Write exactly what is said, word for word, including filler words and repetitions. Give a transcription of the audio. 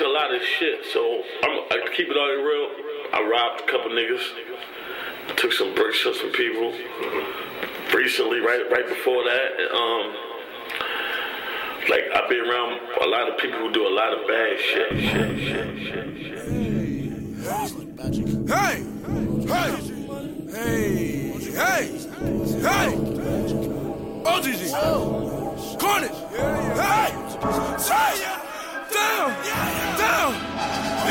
to a lot of shit, so I'm, I keep it all real. I robbed a couple niggas, took some bricks from some people. Recently, right right before that, um, like I've been around a lot of people who do a lot of bad shit, shit, shit, shit, shit. Hey, hey, hey, hey, hey, O G G, Cornish, hey, hey, down, down.